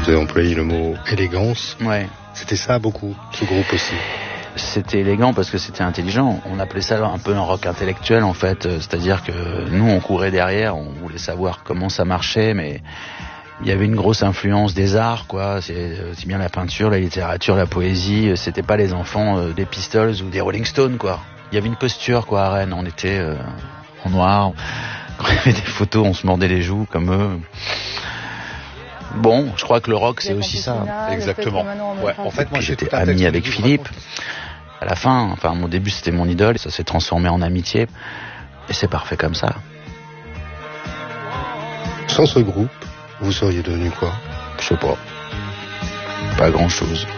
Vous avez employé le mot élégance. Ouais. C'était ça beaucoup, ce groupe aussi. C'était élégant parce que c'était intelligent. On appelait ça un peu un rock intellectuel en fait. C'est-à-dire que nous on courait derrière, on voulait savoir comment ça marchait, mais il y avait une grosse influence des arts, quoi. C'est bien la peinture, la littérature, la poésie. C'était pas les enfants des Pistols ou des Rolling Stones, quoi. Il y avait une posture, quoi, à Rennes. On était en noir. Quand il y avait des photos, on se mordait les joues comme eux. Bon, je crois que le rock, c'est aussi ça. Exactement. Ouais. En fait, moi, j'étais ami avec Philippe. À la fin, enfin, mon début, c'était mon idole. Ça s'est transformé en amitié. Et c'est parfait comme ça. Sans ce groupe, vous seriez devenu quoi? Je sais pas. Pas grand-chose.